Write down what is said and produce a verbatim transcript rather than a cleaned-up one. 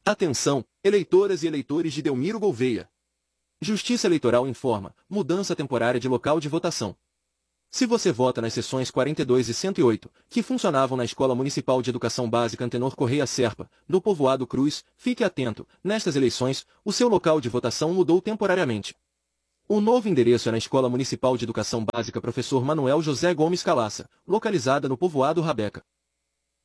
Atenção, eleitoras e eleitores de Delmiro Gouveia. Justiça Eleitoral informa, mudança temporária de local de votação. Se você vota nas seções quarenta e dois e cento e oito, que funcionavam na Escola Municipal de Educação Básica Antenor Correia Serpa, do povoado Cruz, fique atento, nestas eleições, o seu local de votação mudou temporariamente. O novo endereço é na Escola Municipal de Educação Básica Professor Manuel José Gomes Calaça, localizada no povoado Rabeca.